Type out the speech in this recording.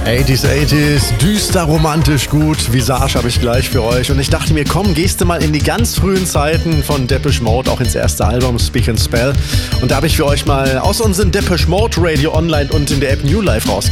80s, 80s, düster, romantisch, gut. Visage habe ich gleich für euch. Und ich dachte mir, komm, gehst du mal in die ganz frühen Zeiten von Depeche Mode, auch ins erste Album Speak and Spell. Und da habe ich für euch mal aus unserem Depeche Mode Radio online und in der App New Life rausgesucht